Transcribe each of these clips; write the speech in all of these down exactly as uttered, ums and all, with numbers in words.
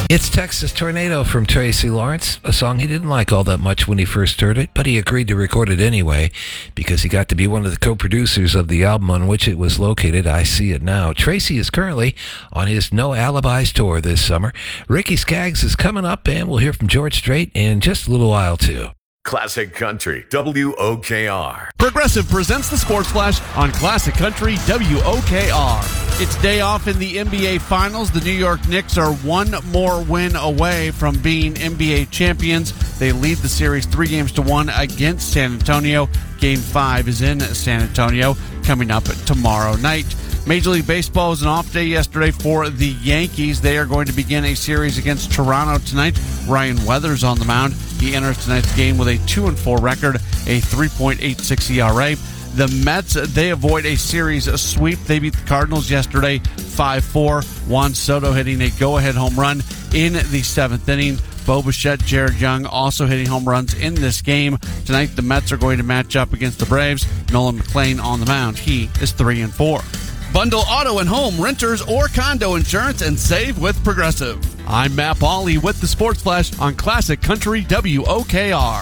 It's Texas Tornado from Tracy Lawrence, a song he didn't like all that much when he first heard it, but he agreed to record it anyway because he got to be one of the co-producers of the album on which it was located, I See It Now. Tracy is currently on his No Alibis tour this summer. Ricky Skaggs is coming up, and we'll hear from George Strait in just a little while, too. Classic Country, W O K R. Progressive presents the Sports Flash on Classic Country, W O K R. It's day off in the N B A Finals. The New York Knicks are one more win away from being N B A champions. They lead the series three games to one against San Antonio. Game five is in San Antonio, coming up tomorrow night. Major League Baseball was an off day yesterday for the Yankees. They are going to begin a series against Toronto tonight. Ryan Weathers on the mound. He enters tonight's game with a two and four record, a three point eight six E R A. The Mets, they avoid a series sweep. They beat the Cardinals yesterday five four. Juan Soto hitting a go-ahead home run in the seventh inning. Bo Bichette, Jared Young also hitting home runs in this game. Tonight, the Mets are going to match up against the Braves. Nolan McLean on the mound. He is three and four. Bundle auto and home, renters, or condo insurance and save with Progressive. I'm Matt Pauley with the Sports Flash on Classic Country W O K R.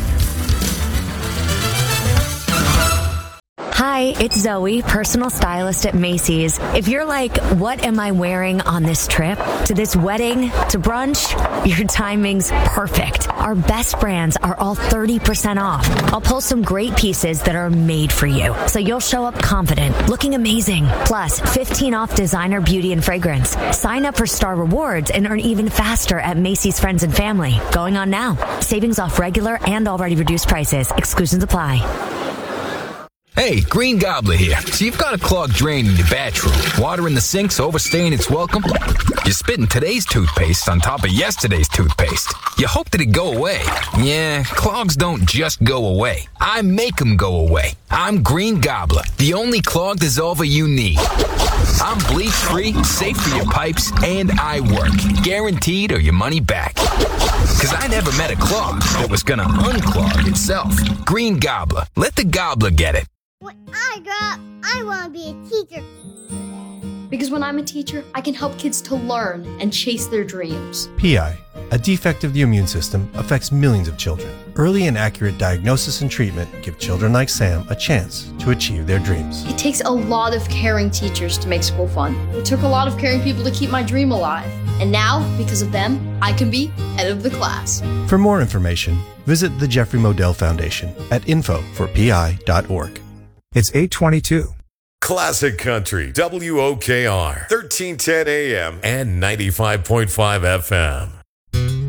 Hi, it's Zoe, personal stylist at Macy's. If you're like, what am I wearing on this trip? To this wedding? To brunch? Your timing's perfect. Our best brands are all thirty percent off. I'll pull some great pieces that are made for you, so you'll show up confident, looking amazing. Plus, fifteen off designer, beauty, and fragrance. Sign up for Star Rewards and earn even faster at Macy's Friends and Family. Going on now. Savings off regular and already reduced prices. Exclusions apply. Hey, Green Gobbler here. So you've got a clogged drain in your bathroom. Water in the sink's overstaying its welcome. You're spitting today's toothpaste on top of yesterday's toothpaste. You hope that it go away. Yeah, clogs don't just go away. I make them go away. I'm Green Gobbler, the only clog dissolver you need. I'm bleach-free, safe for your pipes, and I work. Guaranteed or your money back. Because I never met a clog that was going to unclog itself. Green Gobbler. Let the gobbler get it. When I grow up, I want to be a teacher. Because when I'm a teacher, I can help kids to learn and chase their dreams. P I, a defect of the immune system, affects millions of children. Early and accurate diagnosis and treatment give children like Sam a chance to achieve their dreams. It takes a lot of caring teachers to make school fun. It took a lot of caring people to keep my dream alive. And now, because of them, I can be head of the class. For more information, visit the Jeffrey Modell Foundation at info for p i dot org. It's eight twenty-two. Classic Country, W O K R, thirteen ten A M and ninety-five point five F M.